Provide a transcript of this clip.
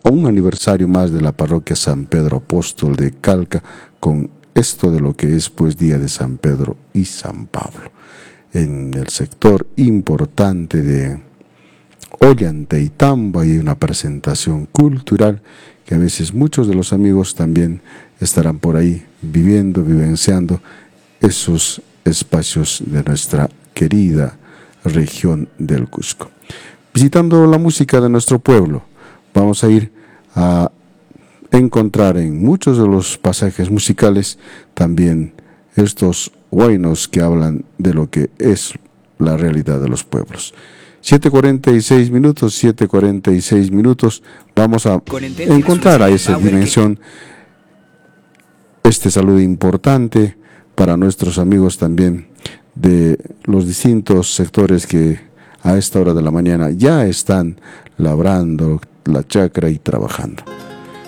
un aniversario más de la parroquia San Pedro Apóstol de Calca, con esto de lo que es pues Día de San Pedro y San Pablo. En el sector importante de Ollantaytambo hay una presentación cultural que a veces muchos de los amigos también estarán por ahí vivenciando esos espacios de nuestra querida región del Cusco. Visitando la música de nuestro pueblo, vamos a ir a encontrar en muchos de los pasajes musicales también estos huaynos que hablan de lo que es la realidad de los pueblos. 7:46 minutos, vamos a encontrar a esa dimensión este saludo importante para nuestros amigos también de los distintos sectores que a esta hora de la mañana ya están labrando la chacra y trabajando.